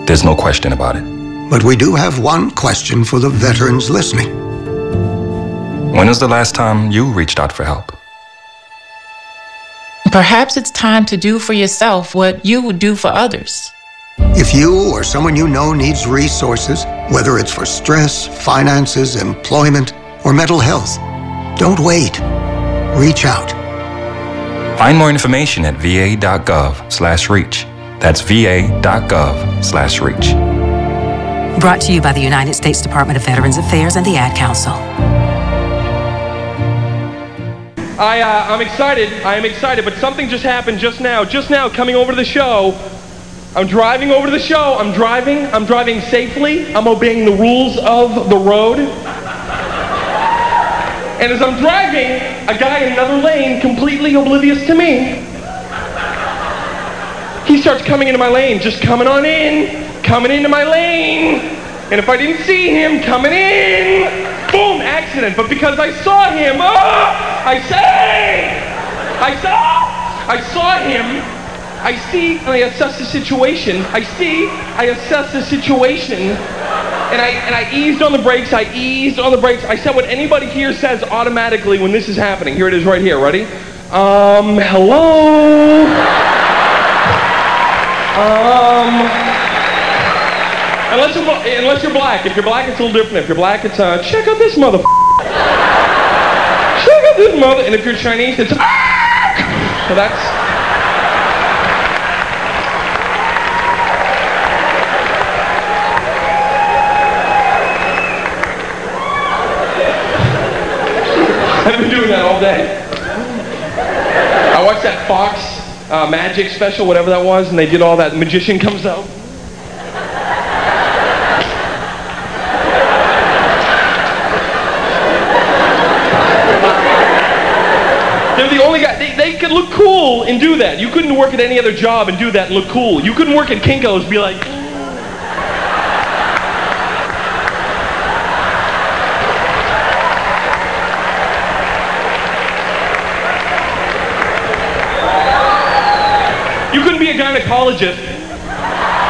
There's no question about it. But we do have one question for the veterans listening. When was the last time you reached out for help? Perhaps it's time to do for yourself what you would do for others. If you or someone you know needs resources, whether it's for stress, finances, employment, or mental health, don't wait. Reach out. Find more information at va.gov/reach. That's va.gov/reach. Brought to you by the United States Department of Veterans Affairs and the Ad Council. I'm excited. I am excited, but something just happened just now. Just now, coming over to the show. I'm driving over to the show. I'm driving safely. I'm obeying the rules of the road. And as I'm driving, a guy in another lane, completely oblivious to me, he starts coming into my lane, just coming on in, coming into my lane. And if I didn't see him coming in, boom, accident. But because I saw him, I saw him, I see, and I assess the situation. I assess the situation, and I eased on the brakes, I said what anybody here says automatically when this is happening. Here it is right here, ready? Hello? Unless you're black. If you're black, it's a little different. If you're black, it's, check out this mother. Check out this mother. And if you're Chinese, it's, so that's. I've been doing that all day. I watched that Fox Magic special, whatever that was, and they did all that. The magician comes out. They're the only guy. They could look cool and do that. You couldn't work at any other job and do that and look cool. You couldn't work at Kinko's and be like. You couldn't be a gynecologist